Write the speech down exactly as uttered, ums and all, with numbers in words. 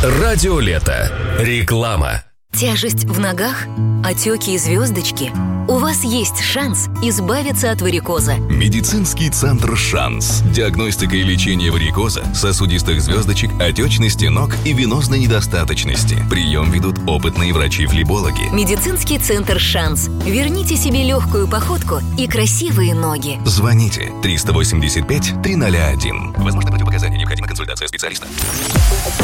Радио Лето. Реклама. Тяжесть в ногах? Отеки и звездочки? У вас есть шанс избавиться от варикоза. Медицинский центр «Шанс». Диагностика и лечение варикоза, сосудистых звездочек, отечности ног и венозной недостаточности. Прием ведут опытные врачи-флебологи. Медицинский центр «Шанс». Верните себе легкую походку и красивые ноги. Звоните триста восемьдесят пять триста один. Возможно, противопоказания. Необходима консультация специалиста.